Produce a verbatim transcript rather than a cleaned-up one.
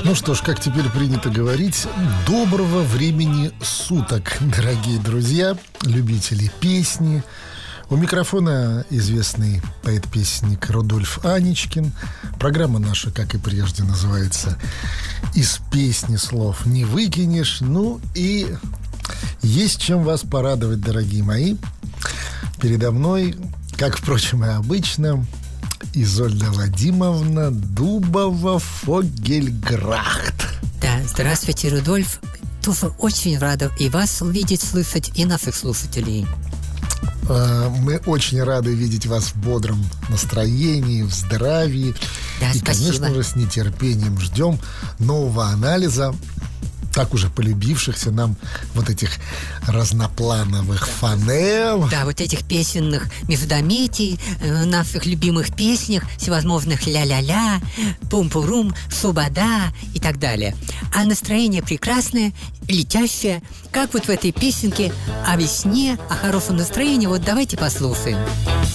Ну что ж, как теперь принято говорить, доброго времени суток, дорогие друзья, любители песни. У микрофона известный поэт-песенник Рудольф Аничкин. Программа наша, как и прежде, называется «Из песни слов не выкинешь». Ну и есть чем вас порадовать, дорогие мои. Передо мной, как, впрочем, и обычно, Изольда Вадимовна Дубова-Фогельграхт. Да, здравствуйте, Рудольф. Туфа очень рада и вас увидеть, слышать, и наших слушателей. Мы очень рады видеть вас в бодром настроении, в здравии. Да, и, спасибо. конечно же, с нетерпением ждем нового анализа так уже полюбившихся нам вот этих разноплановых фонем. Да, вот этих песенных междометий, э, наших любимых песнях, всевозможных ля-ля-ля, пум-пурум, субада и так далее. А настроение прекрасное, летящее, как вот в этой песенке о весне, о хорошем настроении. Вот давайте послушаем.